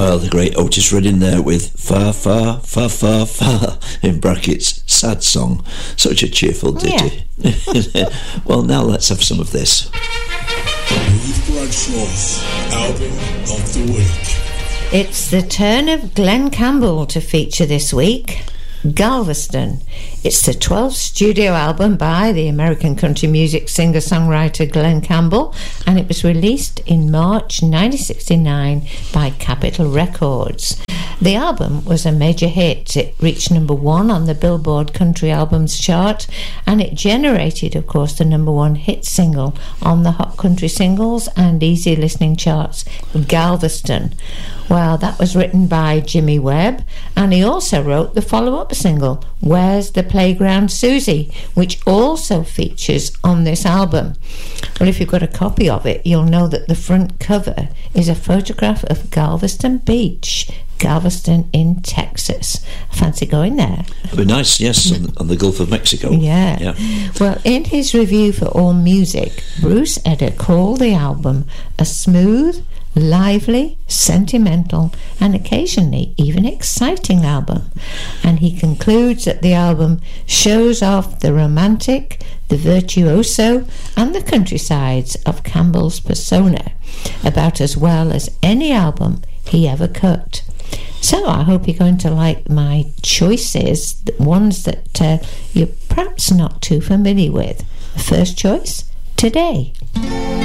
The great Otis Redding there with Far, Far, Far, Far, Far, in brackets, sad song. Such a cheerful ditty. Yeah. Well, now let's have some of this. Ruth Bradshaw's Album of the Week. It's the turn of Glenn Campbell to feature this week. Galveston. It's the 12th studio album by the American country music singer-songwriter Glenn Campbell, and it was released in March 1969 by Capitol Records. The album was a major hit. It reached number 1 on the Billboard Country Albums chart, and it generated, of course, the number 1 hit single on the Hot Country Singles and Easy Listening charts, Galveston. Well, that was written by Jimmy Webb, and he also wrote the follow-up single, Where's the Playground Susie, which also features on this album. Well, if you've got a copy of it, you'll know that the front cover is a photograph of Galveston Beach, Galveston in Texas. I fancy going there. It'd be nice, yes, on the Gulf of Mexico. Yeah. Well, in his review for AllMusic, Bruce Eder called the album a smooth, lively, sentimental, and occasionally even exciting album. And he concludes that the album shows off the romantic, the virtuoso, and the countrysides of Campbell's persona about as well as any album he ever cut. So I hope you're going to like my choices, ones that you're perhaps not too familiar with. The first choice, Today.